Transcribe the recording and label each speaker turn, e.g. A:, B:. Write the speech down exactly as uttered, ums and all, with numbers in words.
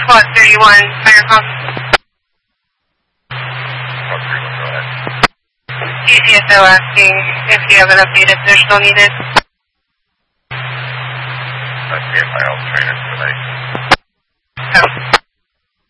A: Squad thirty-one, fire call. T C S O asking if you have an update if they're still needed.
B: I see my old trainer today.
A: Oh.